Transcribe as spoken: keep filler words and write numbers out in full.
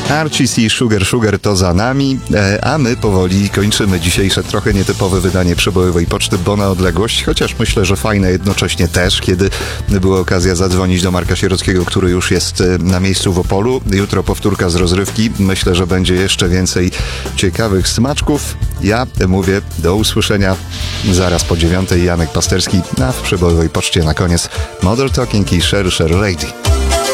R C C Sugar Sugar to za nami, a my powoli kończymy dzisiejsze trochę nietypowe wydanie Przebojowej Poczty, bo na odległość, chociaż myślę, że fajne jednocześnie też, kiedy była okazja zadzwonić do Marka Sierockiego, który już jest na miejscu w Opolu. Jutro powtórka z rozrywki. Myślę, że będzie jeszcze więcej ciekawych smaczków. Ja mówię do usłyszenia zaraz po dziewiątej. Janek Pasterski, a w Przebojowej Poczcie na koniec Model Talking i Sher Sher Lady.